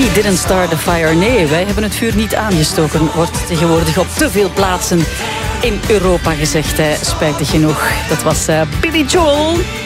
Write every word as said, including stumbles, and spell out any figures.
We didn't start the fire. Nee, wij hebben het vuur niet aangestoken. Wordt tegenwoordig op te veel plaatsen in Europa gezegd. Hè. Spijtig genoeg. Dat was uh, Billy Joel.